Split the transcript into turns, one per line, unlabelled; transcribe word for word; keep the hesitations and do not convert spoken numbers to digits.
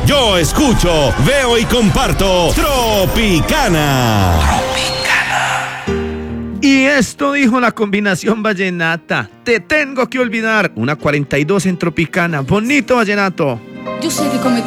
Yo escucho, veo y comparto Tropicana.
Y esto dijo la combinación vallenata. Te tengo que olvidar. Una cuarenta y dos en Tropicana. Bonito vallenato.
Yo sé que cometí